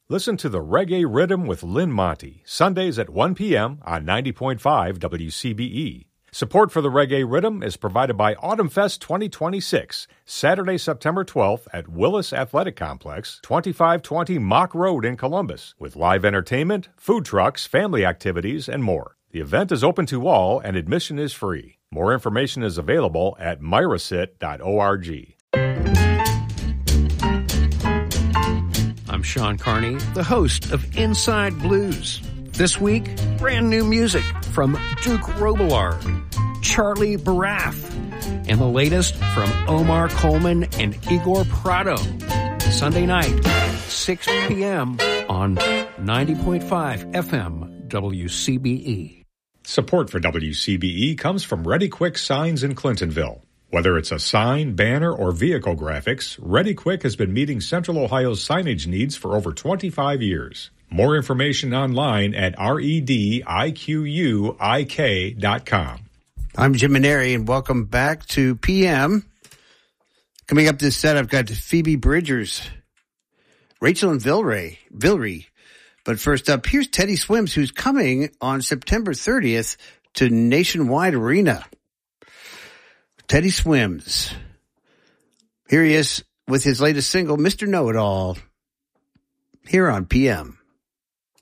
Listen to the Reggae Rhythm with Lynn Monty, Sundays at 1 p.m. on 90.5 WCBE. Support for the Reggae Rhythm is provided by Autumn Fest 2026, Saturday, September 12th at Willis Athletic Complex, 2520 Mock Road in Columbus, with live entertainment, food trucks, family activities, and more. The event is open to all and admission is free. More information is available at myrasit.org. I'm Sean Carney, the host of Inside Blues. This week, brand new music from Duke Robillard, Charlie Baraff, and the latest from Omar Coleman and Igor Prado. Sunday night, 6 p.m. on 90.5 FM WCBE. Support for WCBE comes from Ready Quick Signs in Clintonville. Whether it's a sign, banner, or vehicle graphics, Ready Quick has been meeting Central Ohio's signage needs for over 25 years. More information online at rediquik.com. I'm Jim Maneri, and welcome back to PM. Coming up this set, I've got Phoebe Bridgers, Rachel and Villery. But first up, here's Teddy Swims, who's coming on September 30th to Nationwide Arena. Teddy Swims. Here he is with his latest single, Mr. Know-It-All, here on PM.